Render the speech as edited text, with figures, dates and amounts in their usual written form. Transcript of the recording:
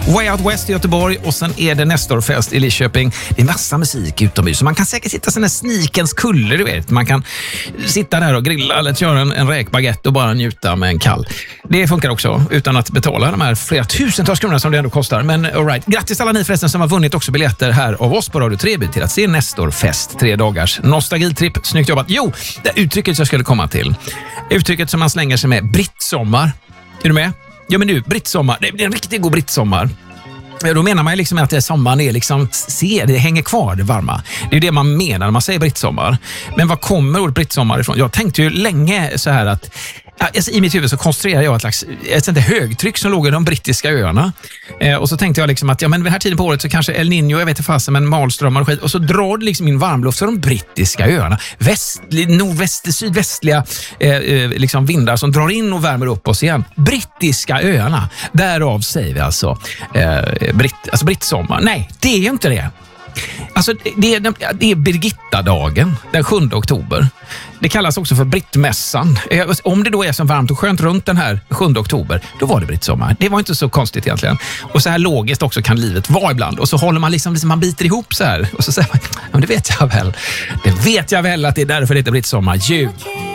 Way Out West i Göteborg och sen är det Nestorfest i Lidköping. Det är massa musik utomhus så man kan säkert sitta såna snikens kuller, du vet. Man kan sitta där och grilla eller köra en räkbaguette och bara njuta med en kall. Det funkar också utan att betala de här flera tusentals kronor som det ändå kostar. Men all right. Grattis alla ni förresten som har vunnit också biljetter här av oss på Radio Treby till att se Nestorfest 3 dagars nostalgitripp. Snyggt jobbat. Jo, det uttrycket jag skulle komma till. Uttrycket som man slänger sig med, brittsommar. Är du med? Ja men nu, brittsommar. Det är en riktigt god brittsommar. Då menar man ju liksom att sommaren är liksom, det hänger kvar det varma. Det är ju det man menar när man säger brittsommar. Men vad kommer ordet brittsommar ifrån? Jag tänkte ju länge så här att i mitt huvud så konstruerar jag ett högtryck som låg i de brittiska öarna. Och så tänkte jag liksom att men vid den här tiden på året så kanske El Niño, jag vet inte fasen, men malströmmar och skit. Och så drar det liksom in varmluft för de brittiska öarna. Sydvästliga liksom vindar som drar in och värmer upp oss igen. Brittiska öarna. Därav säger vi alltså brittsommar. Nej, det är ju inte det. Alltså det är Birgitta-dagen den 7 oktober. Det kallas också för brittmässan. Om det då är så varmt och skönt runt den här 7 oktober, då var det brittsommar. Det var inte så konstigt egentligen. Och så här logiskt också kan livet vara ibland. Och så håller man liksom man biter ihop så här. Och så säger man, det vet jag väl. Det vet jag väl att det är därför det heter brittsommar. Ljug.